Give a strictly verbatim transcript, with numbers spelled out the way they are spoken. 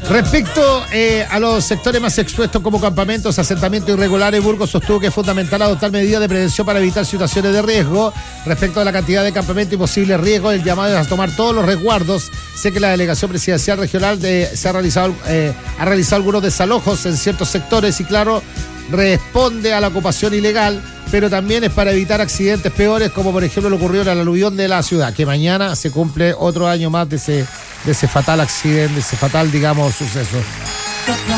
Respecto eh, a los sectores más expuestos como campamentos, asentamientos irregulares, Burgos sostuvo que es fundamental adoptar medidas de prevención para evitar situaciones de riesgo. Respecto a la cantidad de campamentos y posibles riesgos, el llamado es a tomar todos los resguardos. Sé que la delegación presidencial regional de, se ha realizado, eh, ha realizado algunos desalojos en ciertos sectores y claro, responde a la ocupación ilegal, pero también es para evitar accidentes peores, como por ejemplo lo ocurrió en el aluvión de la ciudad, que mañana se cumple otro año más de ese, de ese fatal accidente, de ese fatal, digamos, suceso.